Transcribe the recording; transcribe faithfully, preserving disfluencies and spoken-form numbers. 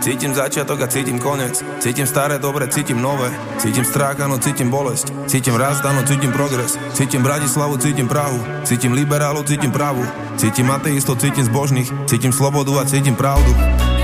Cítim začiatok a cítim koniec. Cítim staré, dobre, cítim nové. Cítim strach, áno, cítim bolesť. Cítim rast, áno, cítim progres. Cítim Bratislavu, cítim Prahu. Cítim liberálov, cítim pravú. Cítim ateistov, cítim zbožných. Cítim slobodu a cítim pravdu.